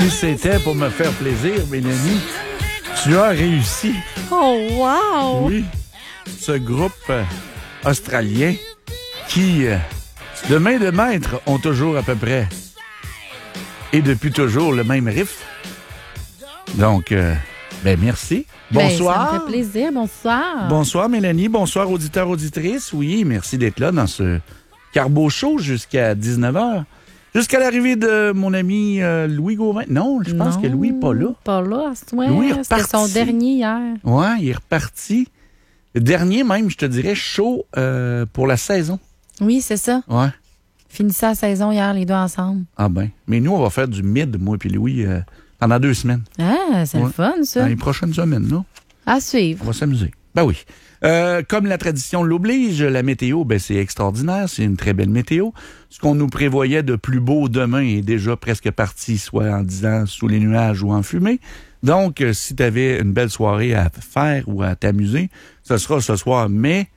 Si c'était pour me faire plaisir, Mélanie, tu as réussi. Oh, wow! Oui, ce groupe australien qui, de main de maître, ont toujours à peu près, et depuis toujours, le même riff. Donc, merci. Bonsoir. Ça me fait plaisir. Bonsoir. Bonsoir, Mélanie. Bonsoir, auditeurs, auditrices. Oui, merci d'être là dans ce Carbo Show jusqu'à 19h. Jusqu'à l'arrivée de mon ami Louis Gauvin. Non, je pense que Louis n'est pas là. Pas là, Louis est c'était reparti. son dernier hier. Oui, il est reparti. Le dernier même, je te dirais, show pour la saison. Oui, c'est ça. Ouais. Finissait la saison hier, les deux ensemble. Ah ben. Mais nous, on va faire du mid, moi et Louis, pendant 2 semaines. Ah, c'est le fun, ça. Dans les prochaines semaines, là. À suivre. On va s'amuser. Ben oui. Comme la tradition l'oblige, la météo, c'est extraordinaire. C'est une très belle météo. Ce qu'on nous prévoyait de plus beau demain est déjà presque parti, soit en disant sous les nuages ou en fumée. Donc, si tu avais une belle soirée à faire ou à t'amuser, ce sera ce soir. Mais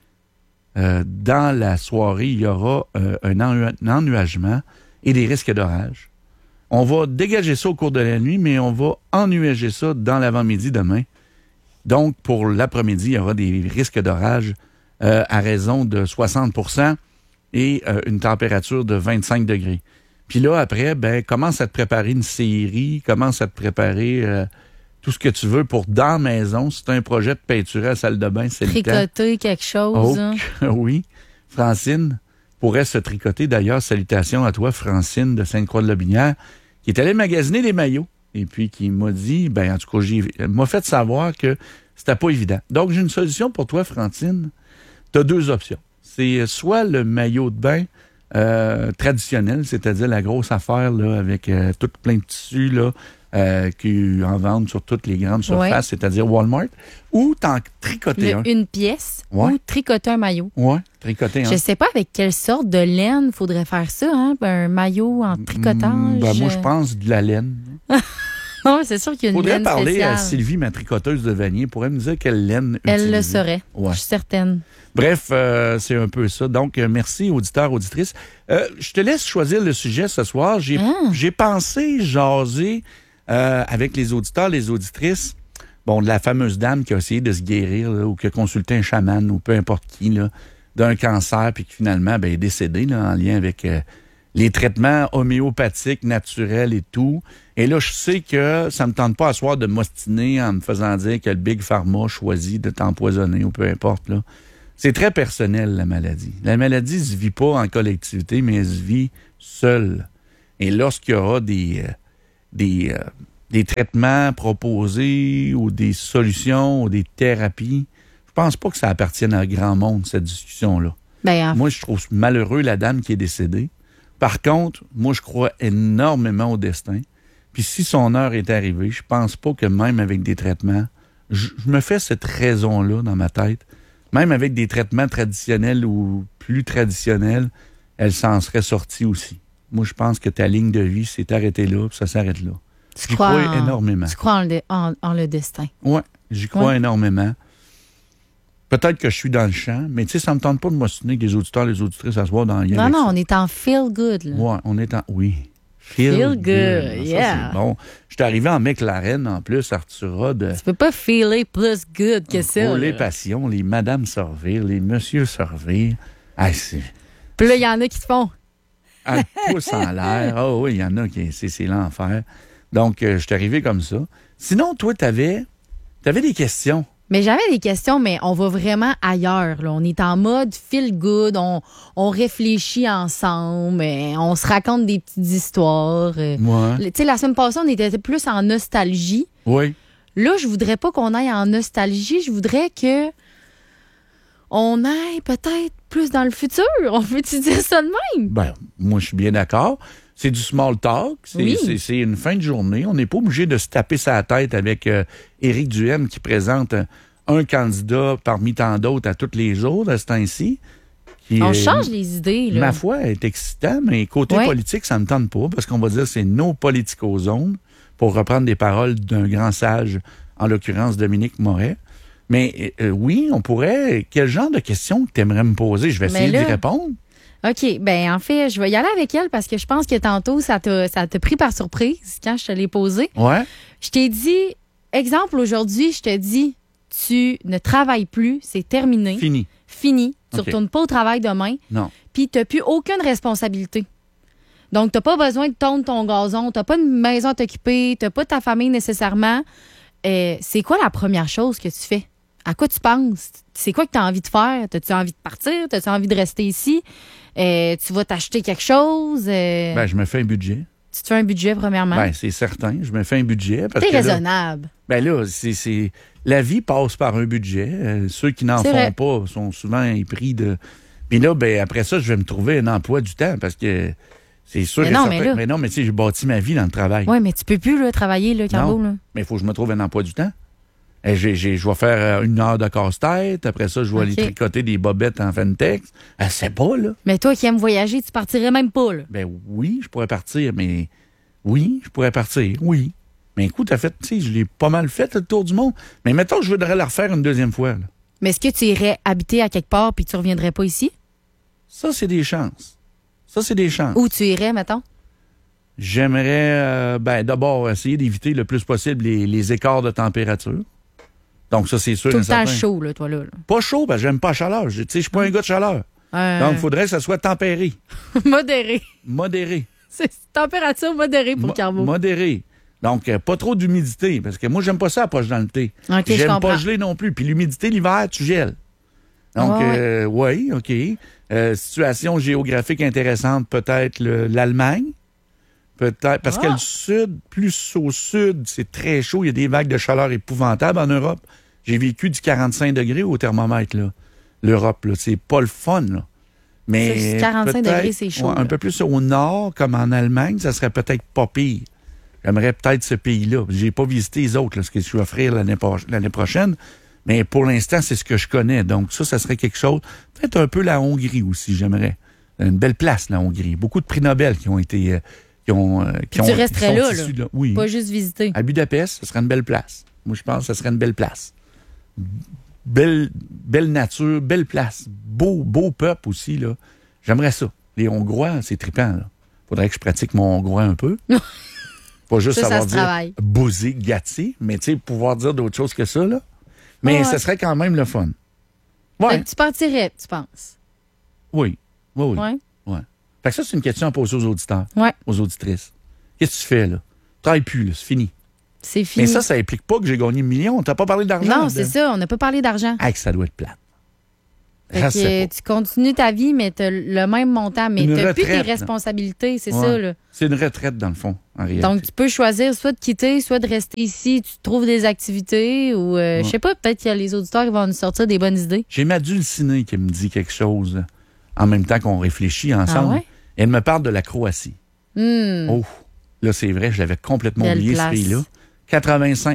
dans la soirée, il y aura un ennuagement et des risques d'orage. On va dégager ça au cours de la nuit, mais on va ennuager ça dans l'avant-midi demain. Donc, pour l'après-midi, il y aura des risques d'orage à raison de 60% et une température de 25 degrés. Puis là, après, commence à te préparer une série, commence à te préparer tout ce que tu veux pour dans la maison. Si tu as un projet de peinturer à la salle de bain, c'est le temps. Tricoter quelque chose. Oh, oui. Francine pourrait se tricoter. D'ailleurs, salutations à toi, Francine de Sainte-Croix-de-Lobinière, qui est allée magasiner des maillots. Et puis qui m'a dit, en tout cas, m'a fait savoir que c'était pas évident. Donc, j'ai une solution pour toi, Francine. Tu as 2 options. C'est soit le maillot de bain traditionnel, c'est-à-dire la grosse affaire là, avec tout plein de tissus là, qui en vendent sur toutes les grandes surfaces, c'est-à-dire Walmart, ou t'en tricoter un. Une pièce ou tricoter un maillot. Oui, tricoter un. Je sais pas avec quelle sorte de laine faudrait faire ça, hein? Un maillot en tricotage. Moi, je pense de la laine. Non, c'est sûr qu'il y a une laine faudrait parler spéciale. à Sylvie, ma tricoteuse de Vanier, pourrait me dire quelle laine Elle utiliser. le saurait, je suis certaine. Bref, c'est un peu ça. Donc, merci, auditeurs, auditrices. Je te laisse choisir le sujet ce soir. J'ai pensé jaser avec les auditeurs, les auditrices, de la fameuse dame qui a essayé de se guérir là, ou qui a consulté un chaman ou peu importe qui là, d'un cancer puis qui finalement est décédée là, en lien avec les traitements homéopathiques, naturels et tout. Et là, je sais que ça me tente pas à soir de m'ostiner en me faisant dire que le Big Pharma choisit de t'empoisonner ou peu importe. Là. C'est très personnel, la maladie. La maladie ne se vit pas en collectivité, mais elle se vit seule. Et lorsqu'il y aura des traitements proposés ou des solutions ou des thérapies, je pense pas que ça appartienne à grand monde, cette discussion-là. Moi, je trouve malheureux la dame qui est décédée. Par contre, moi, je crois énormément au destin. Puis si son heure est arrivée, je pense pas que même avec des traitements, je me fais cette raison-là dans ma tête, même avec des traitements traditionnels ou plus traditionnels, elle s'en serait sortie aussi. Moi, je pense que ta ligne de vie s'est arrêtée là, puis ça s'arrête là. J'y crois énormément. Tu crois en le destin? Oui, j'y crois énormément. Peut-être que je suis dans le champ, mais tu sais, ça me tente pas de m'ostiner que les auditeurs, les auditrices s'assoient dans le Non, on est en feel good. Là. Oui, on est en... Oui. Feel good, yeah. C'est bon. Je suis arrivé en McLaren, en plus, Arthur. Tu peux pas feeler plus good que ça. Les passions, les madames servir, les messieurs servir. Puis là, il y en a qui se font. Un pouce en l'air. Oh oui, il y en a qui... C'est l'enfer. Donc, je suis arrivé comme ça. Sinon, toi, t'avais des questions. Mais j'avais des questions, mais on va vraiment ailleurs. Là. On est en mode feel good, on réfléchit ensemble, on se raconte des petites histoires. Tu sais, la semaine passée, on était plus en nostalgie. Oui. Là, je voudrais pas qu'on aille en nostalgie. Je voudrais que on aille peut-être plus dans le futur. On peut-tu dire ça de même? Moi, je suis bien d'accord. C'est du small talk. C'est une fin de journée. On n'est pas obligé de se taper sa tête avec Éric Duhaime qui présente un candidat parmi tant d'autres à tous les jours à ce temps-ci. On change les idées. Là. Ma foi, est excitant, mais côté politique, ça ne me tente pas parce qu'on va dire que c'est no politico-zone, pour reprendre des paroles d'un grand sage, en l'occurrence Dominique Moret. Mais oui, on pourrait... Quel genre de questions que tu aimerais me poser? Je vais essayer d'y répondre. OK. Ben en fait, je vais y aller avec elle parce que je pense que tantôt, ça t'a pris par surprise quand je te l'ai posé. Ouais. Je t'ai dit, exemple, aujourd'hui, je te dis, tu ne travailles plus, c'est terminé. Fini. Tu ne retournes pas au travail demain. Non. Puis tu n'as plus aucune responsabilité. Donc, tu n'as pas besoin de tondre ton gazon, tu n'as pas une maison à t'occuper, tu n'as pas ta famille nécessairement. C'est quoi la première chose que tu fais? À quoi tu penses? C'est quoi que tu as envie de faire? As-tu envie de partir? As-tu envie de rester ici? Tu vas t'acheter quelque chose? Ben, je me fais un budget. Tu te fais un budget, premièrement? Ben, c'est certain. Je me fais un budget. C'est raisonnable. Ben là, la vie passe par un budget. Ceux qui n'en font pas sont souvent épris de... Puis là, ben, après ça, je vais me trouver un emploi du temps parce que c'est sûr mais non, mais tu sais, j'ai bâti ma vie dans le travail. Oui, mais tu peux plus là, travailler, là, Carbo. Là. Mais il faut que je me trouve un emploi du temps. Je vais faire 1 heure de casse-tête. Après ça, je vais aller tricoter des bobettes en Fentex. C'est pas, là. Mais toi qui aimes voyager, tu partirais même pas, là. Ben oui, je pourrais partir, mais... Oui, je pourrais partir, oui. Mais écoute, tu sais, je l'ai pas mal fait, le tour du monde. Mais mettons que je voudrais la refaire une deuxième fois, là. Mais est-ce que tu irais habiter à quelque part puis tu reviendrais pas ici? Ça, c'est des chances. Où tu irais, mettons? J'aimerais, d'abord, essayer d'éviter le plus possible les écarts de température. Donc, ça, c'est sûr. Tout le temps chaud, là, toi, là. Pas chaud, parce que j'aime pas la chaleur. Tu sais, je suis pas un gars de chaleur. Donc, il faudrait que ça soit tempéré. Modéré. C'est température modérée pour Carbo. Modéré. Donc, pas trop d'humidité, parce que moi, j'aime pas ça, la poche dans le thé. Okay, j'aime pas geler non plus. Puis l'humidité, l'hiver, tu gèles. Donc, oui, OK. Situation géographique intéressante, peut-être l'Allemagne. Peut-être, parce que le sud, plus au sud, c'est très chaud. Il y a des vagues de chaleur épouvantables en Europe. J'ai vécu du 45 degrés au thermomètre, là. L'Europe, là. C'est pas le fun, là. Mais 45 degrés, c'est chaud. Un peu plus au nord, comme en Allemagne, ça serait peut-être pas pire. J'aimerais peut-être ce pays-là. J'ai pas visité les autres, là, ce que je vais offrir l'année prochaine. Mais pour l'instant, c'est ce que je connais. Donc, ça serait quelque chose. Peut-être un peu la Hongrie aussi, j'aimerais. Une belle place, la Hongrie. Beaucoup de prix Nobel qui ont été... tu resterais là. Oui. Pas juste visiter. À Budapest, ce serait une belle place. Moi, je pense que ce serait une belle place. Belle nature, belle place. Beau peuple aussi, là. J'aimerais ça. Les Hongrois, c'est trippant, là. Faudrait que je pratique mon hongrois un peu. Pas juste savoir dire bouser, gâter, mais tu sais, pouvoir dire d'autres choses que ça, là. Mais ce serait quand même le fun. Ouais. Tu partirais, tu penses? Oui. Ouais. Fait que ça, c'est une question à poser aux auditeurs, aux auditrices. Qu'est-ce que tu fais, là? Tu travailles plus, là, c'est fini. C'est fini. Mais ça implique pas que j'ai gagné 1 million. On t'a pas parlé d'argent. Non, c'est ça, on n'a pas parlé d'argent. Ah, que ça doit être plate. Tu continues ta vie, mais tu as le même montant, mais tu n'as plus tes responsabilités, c'est ça. Là. C'est une retraite, dans le fond, en réalité. Donc, tu peux choisir soit de quitter, soit de rester ici. Tu trouves des activités ou, je sais pas, peut-être que les auditeurs ils vont nous sortir des bonnes idées. J'ai ma dulcinée qui me dit quelque chose en même temps qu'on réfléchit ensemble. Ah ouais? Elle me parle de la Croatie. Oh, là, c'est vrai, je l'avais complètement oublié, ce pays-là. 90%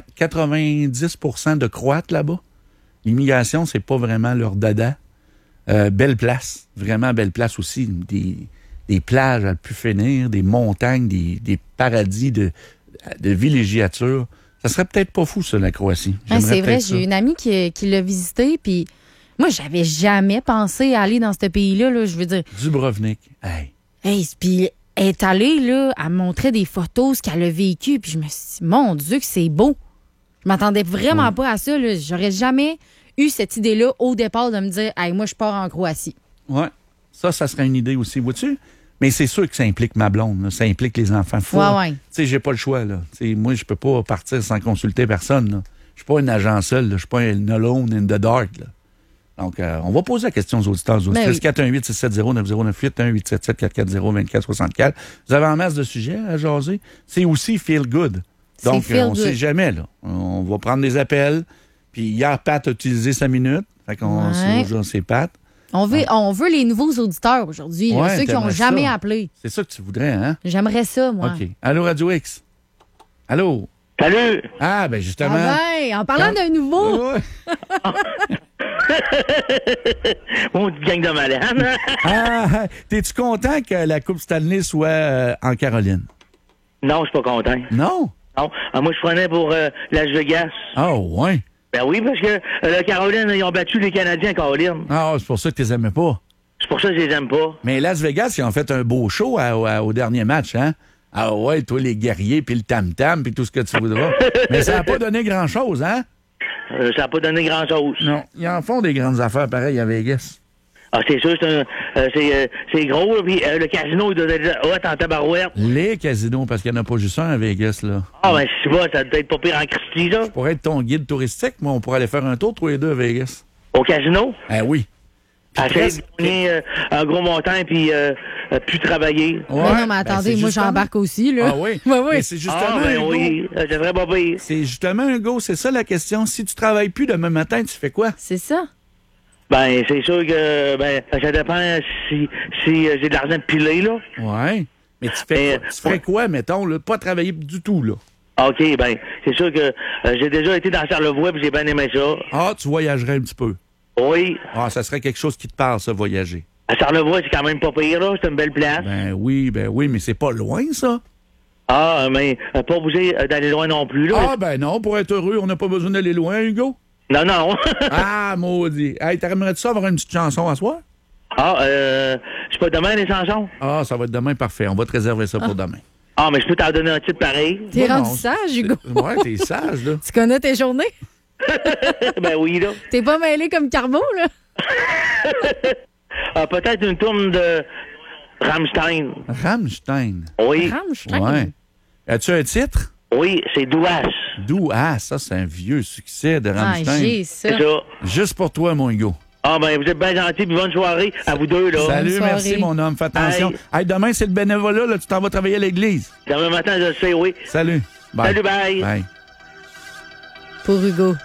de Croates là-bas. L'immigration, c'est pas vraiment leur dada. Belle place, vraiment belle place aussi. Des plages à pu finir, des montagnes, des paradis de villégiature. Ça serait peut-être pas fou, ça, la Croatie. C'est vrai, j'ai une amie qui l'a visité, puis moi, j'avais jamais pensé à aller dans ce pays-là. Là, je veux dire. Dubrovnik. Puis elle est allée, là, elle me montrait des photos, ce qu'elle a vécu, puis je me suis dit, mon Dieu, que c'est beau. Je m'attendais vraiment pas à ça. Là. J'aurais jamais eu cette idée-là au départ de me dire, hey, moi, je pars en Croatie. Oui, ça serait une idée aussi, vois-tu? Mais c'est sûr que ça implique ma blonde, là. Ça implique les enfants. Tu sais, j'ai pas le choix, là. T'sais, moi, je peux pas partir sans consulter personne, là. Je suis pas un agent seul, là. Je suis pas un alone in the dark, là. Donc, on va poser la question aux auditeurs. 418-670-9098, 1-877-440-2464. Vous avez en masse de sujets à jaser. C'est aussi feel good. Donc, on ne sait jamais, là. On va prendre des appels. Puis hier, Pat a utilisé 5 minutes. Fait qu'on c'est Pat. On veut les nouveaux auditeurs aujourd'hui, ceux qui n'ont jamais appelé. C'est ça que tu voudrais, hein? J'aimerais ça, moi. OK. Allô, Radio X? Allô? Salut! Ah, ben justement. En parlant d'un nouveau. Mon petit gang de malades. T'es-tu content que la Coupe Stanley soit en Caroline? Non, je suis pas content. Non? Non. Moi, je prenais pour Las Vegas. Ouais. Ben oui, parce que la Caroline, ils ont battu les Canadiens à Caroline. C'est pour ça que tu les aimais pas. C'est pour ça que je les aime pas. Mais Las Vegas, ils ont fait un beau show au dernier match, hein? Ah ouais, toi, les guerriers, puis le tam-tam, puis tout ce que tu voudras. Mais ça n'a pas donné grand-chose, hein? Ça n'a pas donné grand-chose. Non, ils en font des grandes affaires pareilles à Vegas. Ah, c'est sûr, c'est gros, puis le casino, il doit être hot en tabarouette. Les casinos, parce qu'il n'y en a pas juste un à Vegas, là. Ah, ben, si tu vas, ça doit être pas pire en Christie, ça. Pour être ton guide touristique, moi, on pourrait aller faire un tour, tous les deux, à Vegas. Au casino? Ah oui. Essayer de gagner un gros montant, puis plus travailler. Ouais, mais non, mais attendez, moi, j'embarque aussi, là. Ah oui? Ben oui. Mais c'est justement oui, c'est vrai, pas pire. C'est justement un go, c'est ça la question. Si tu travailles plus demain matin, tu fais quoi? C'est ça. Ben, c'est sûr que ça dépend si j'ai de l'argent de piler, là. Ouais. Mais tu ferais quoi, mettons, là? Pas travailler du tout, là. OK, ben, c'est sûr que j'ai déjà été dans Charlevoix, puis j'ai bien aimé ça. Ah, tu voyagerais un petit peu. Oui. Ah, ça serait quelque chose qui te parle, ça, voyager. À Charlevoix, c'est quand même pas pire, là. C'est une belle place. Ben oui, mais c'est pas loin, ça. Ah, mais pas obligé d'aller loin non plus, là. Ah, ben non, pour être heureux, on n'a pas besoin d'aller loin, Hugo. Non, non. Ah, maudit. Hey, t'aimerais-tu ça avoir une petite chanson à soir? Ah, c'est pas demain, les chansons? Ah, ça va être demain, parfait. On va te réserver ça pour demain. Ah, mais je peux t'en donner un titre pareil. T'es Non, rendu non, sage, Hugo. Ouais, t'es sage, là. Tu connais tes journées? Ben oui, là. T'es pas mêlé comme Carbo, là? Peut-être une tourne de Rammstein. Rammstein. Oui. Rammstein. Ouais. As-tu un titre? Oui, c'est Douas. Ah, ça, c'est un vieux succès de Ah, Rammstein. j'ai ça. C'est ça. Juste pour toi, mon Hugo. Ah, ben, vous êtes bien gentils, puis bonne soirée à vous deux, là. Salut, soirée. merci, mon homme. Fais attention. Hey, demain, c'est le bénévolat, là. Tu t'en vas travailler à l'église. Demain matin, je le sais, oui. Salut. Bye. Salut, bye. Bye. Pour Hugo.